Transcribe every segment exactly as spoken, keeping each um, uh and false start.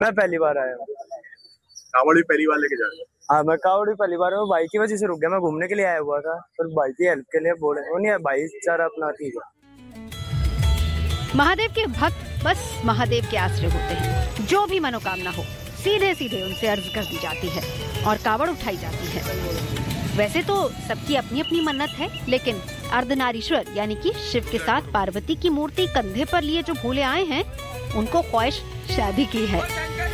मैं पहली बार आया हूँ। कावड़ भी पहली बार लेके जा रहे हैं? हाँ, मैं कावड़ भी पहली बार हूँ। भाई की वजह से रुक गया, मैं घूमने के लिए आया हुआ था, पर भाई की हेल्प के लिए बोले वो नहीं, भाईचारा अपना ठीक है। महादेव के भक्त बस महादेव के आश्रय होते हैं। जो भी मनोकामना हो सीधे सीधे उनसे अर्ज कर दी जाती है और कावड़ उठाई जाती है। वैसे तो सबकी अपनी अपनी मन्नत है, लेकिन अर्धनारीश्वर यानी कि शिव के साथ पार्वती की मूर्ति कंधे पर लिए जो भोले आए हैं, उनको ख्वाहिश शादी की है,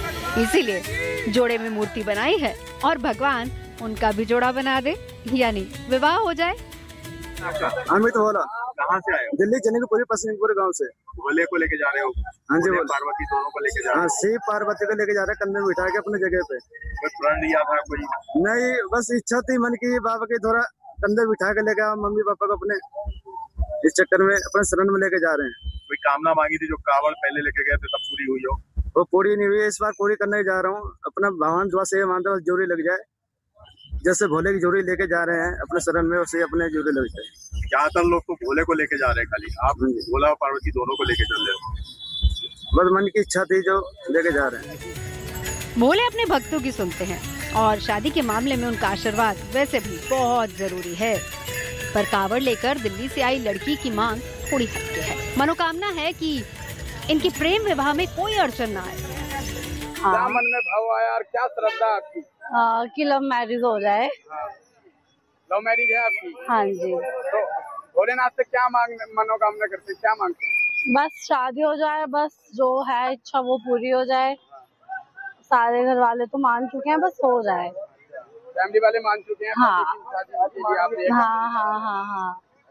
इसीलिए जोड़े में मूर्ति बनाई है और भगवान उनका भी जोड़ा बना दे, यानी विवाह हो जाए। अमित बोला, कहाँ से आए हो? दिल्ली जनकपुरी पश्चिमपुर गांव से। भोले को लेके जा रहे हो? हाँ जी, पार्वती दोनों को लेके जा रहे हो? हाँ, शिव पार्वती को लेके जा रहे हैं, कंधे में बिठा के अपने जगह पे। कोई प्रण लिया था कोई? नहीं, बस इच्छा थी मन की, बाबा की थोड़ा कंधे बिठा के लेके आओ मम्मी पापा को अपने, इस चक्कर में अपने शरण में लेके जा रहे हैं। कोई कामना मांगी थी जो कावड़ पहले लेके गए थे तब पूरी हुई हो? वो पूरी नहीं हुई, इस बार पूरी करने जा रहा हूँ। अपना भगवान दुआ से मानते बस जोड़ी लग जाए, जैसे भोले की जोड़ी लेके जा रहे हैं अपने शरण में, वैसे अपने जोड़ी लग जाए। ज्यादातर लोग तो भोले को लेके जा रहे हैं, खाली आप भोला और पार्वती दोनों को लेके चल रहे हो? बस मन की इच्छा थी जो लेके जा रहे हैं। भोले अपने भक्तों की सुनते हैं और शादी के मामले में उनका आशीर्वाद वैसे भी बहुत जरूरी है। पर कावड़ लेकर दिल्ली से आई लड़की की मांग थोड़ी हटके है। मनोकामना है कि इनकी प्रेम विवाह में कोई अड़चन न आए। हाँ। मन में भाव आया और क्या श्रद्धा आपकी? आ, कि लव मैरिज हो जाए। हाँ। लव मैरिज है आपकी? हाँ जी। तो भोलेनाथ से क्या मांग मनोकामना करते हैं, क्या मांगते हैं? बस शादी हो जाए, बस जो है इच्छा वो पूरी हो जाए। सारे घर वाले तो मान चुके हैं, बस हो जाए। फैमिली वाले मान चुके हैं? हाँ आप हाँ हाँ हाँ हाँ।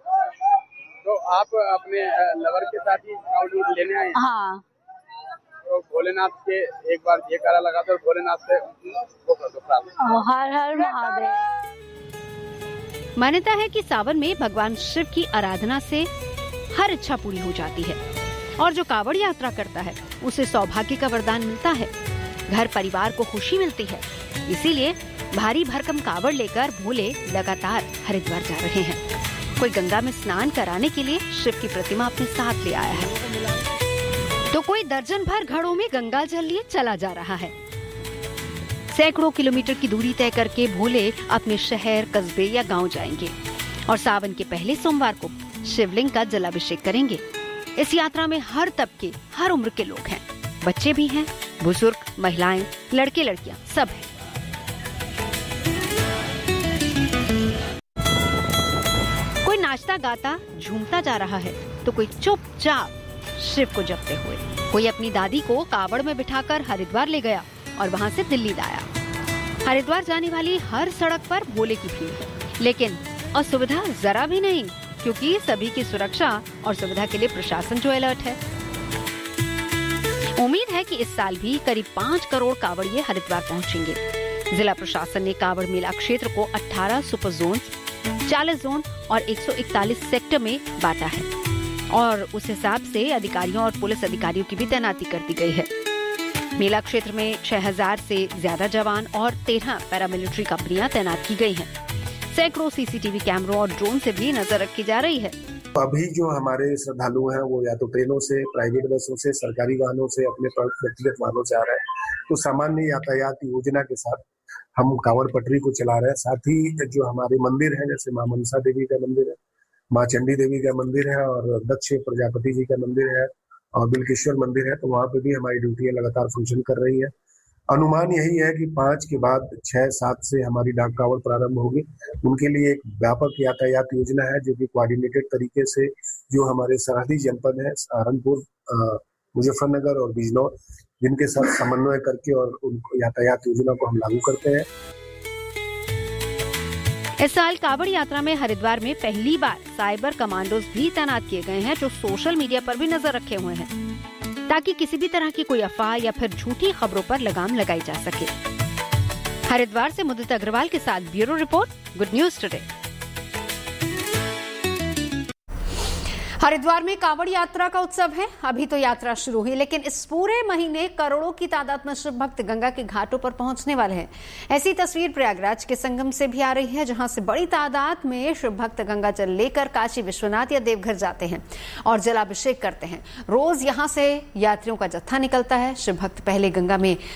तो आप अपने लवर के साथ ही कावड़ लेने आए? हाँ। तो भोलेनाथ के एक बार जयकारा लगा दो, भोलेनाथ से वो कर दो प्रार्थना। हर हर महादेव। मान्यता है कि सावन में भगवान शिव की आराधना से हर इच्छा पूरी हो जाती है और जो कावड़ यात्रा करता है उसे सौभाग्य का वरदान मिलता है, घर परिवार को खुशी मिलती है। इसीलिए भारी भरकम कावड़ लेकर भोले लगातार हरिद्वार जा रहे हैं। कोई गंगा में स्नान कराने के लिए शिव की प्रतिमा अपने साथ ले आया है, तो कोई दर्जन भर घड़ों में गंगा जल लिए चला जा रहा है। सैकड़ों किलोमीटर की दूरी तय करके भोले अपने शहर, कस्बे या गांव जाएंगे और सावन के पहले सोमवार को शिवलिंग का जलाभिषेक करेंगे। इस यात्रा में हर तबके, हर उम्र के लोग हैं, बच्चे भी हैं, बुजुर्ग, महिलाएं, लड़के लड़कियां सब हैं। कोई नाचता गाता झूमता जा रहा है तो कोई चुपचाप शिव को जपते हुए। कोई अपनी दादी को कावड़ में बिठाकर हरिद्वार ले गया और वहां से दिल्ली लाया। हरिद्वार जाने वाली हर सड़क पर भोले की भीड़ है, लेकिन असुविधा जरा भी नहीं, क्योंकि सभी की सुरक्षा और सुविधा के लिए प्रशासन जो अलर्ट है। उम्मीद है कि इस साल भी करीब पाँच करोड़ कावड़िये हरिद्वार पहुंचेंगे। जिला प्रशासन ने कावड़ मेला क्षेत्र को अठारह सुपर जोन, चालीस जोन और एक सौ इकतालीस सेक्टर में बांटा है और उस हिसाब से अधिकारियों और पुलिस अधिकारियों की भी तैनाती कर दी गई है। मेला क्षेत्र में छह हज़ार से ज्यादा जवान और तेरह पैरामिलिट्री कंपनियां तैनात की गई हैं। सैकड़ों सीसीटीवी कैमरों और ड्रोन से भी नजर रखी जा रही है। अभी जो हमारे श्रद्धालु हैं वो या तो ट्रेनों से, प्राइवेट बसों से, सरकारी वाहनों से, अपने व्यक्तिगत वाहनों से आ रहे हैं। तो सामान्य यातायात योजना के साथ हम कांवड़ पटरी को चला रहे हैं। साथ ही जो हमारे मंदिर है, जैसे मां मनसा देवी का मंदिर है, मां चंडी देवी का मंदिर है और दक्ष प्रजापति जी का मंदिर है और बिलकेश्वर मंदिर है, तो वहां पे भी हमारी ड्यूटियां लगातार फंक्शन कर रही है। अनुमान यही है कि पाँच के बाद छह सात से हमारी डाक कावड़ प्रारंभ होगी। उनके लिए एक व्यापक यातायात योजना है जो कि कोऑर्डिनेटेड तरीके से जो हमारे सरहदी जनपद है सहारनपुर, मुजफ्फरनगर और बिजनौर, जिनके साथ समन्वय करके और उनको यातायात योजना को हम लागू करते हैं। इस साल कावड़ यात्रा में हरिद्वार में पहली बार साइबर कमांडोज भी तैनात किए गए हैं, जो सोशल मीडिया पर भी नजर रखे हुए हैं, ताकि किसी भी तरह की कोई अफवाह या फिर झूठी खबरों पर लगाम लगाई जा सके। हरिद्वार से मुदित अग्रवाल के साथ bureau report, good news today. Haridwar में कांवड़ यात्रा का उत्सव है। अभी तो यात्रा शुरू हुई, लेकिन इस पूरे महीने करोड़ों की तादाद में शिव भक्त गंगा के घाटों पर पहुंचने वाले हैं। ऐसी तस्वीर प्रयागराज के संगम से भी आ रही है, जहां से बड़ी तादाद में शिव भक्त गंगा जल लेकर काशी विश्वनाथ या देवघर जाते हैं और जलाभिषेक करते हैं। रोज यहां से यात्रियों का जत्था निकलता है। शिव भक्त पहले गंगा में